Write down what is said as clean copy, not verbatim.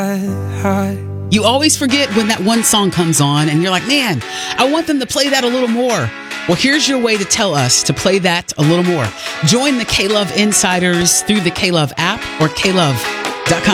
You always forget when that one song comes on and you're like, man, I want them to play that a little more. Well, here's your way to tell us to play that a little more. Join the K-Love Insiders through the K-Love app or klove.com.